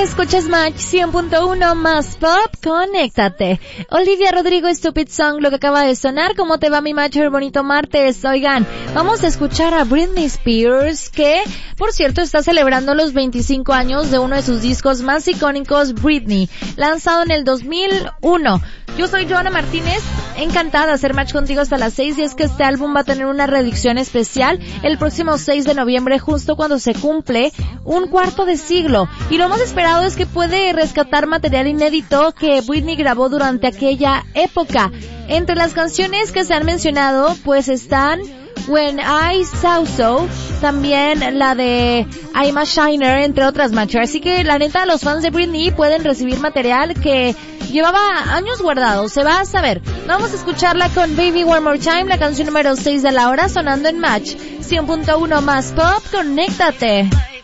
Escuchas Match 100.1 más pop, conéctate. Olivia Rodrigo, Stupid Song, lo que acaba de sonar. ¿Cómo te va, mi Matcher? Bonito martes. Oigan, vamos a escuchar a Britney Spears, que, por cierto, está celebrando los 25 años de uno de sus discos más icónicos, Britney, lanzado en el 2001. Yo soy Joana Martínez, encantada de hacer match contigo hasta las 6, y es que este álbum va a tener una reedición especial el próximo 6 de noviembre, justo cuando se cumple un cuarto de siglo. Y lo más esperado es que puede rescatar material inédito que Britney grabó durante aquella época. Entre las canciones que se han mencionado, pues están When I Saw So, también la de I'm a Shiner, entre otras, macho. Así que la neta, los fans de Britney pueden recibir material que llevaba años guardado, se va a saber. Vamos a escucharla con Baby One More Time, la canción número 6 de la hora, sonando en Match 100.1 más pop, conéctate.